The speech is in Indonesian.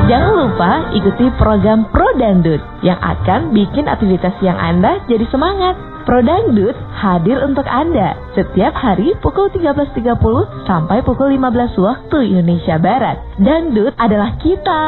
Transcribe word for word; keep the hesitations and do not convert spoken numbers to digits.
Jangan lupa ikuti program Pro Dangdut yang akan bikin aktivitas siang Anda jadi semangat. Pro Dangdut hadir untuk Anda setiap hari pukul tiga belas tiga puluh sampai pukul lima belas waktu Indonesia Barat. Dangdut adalah kita.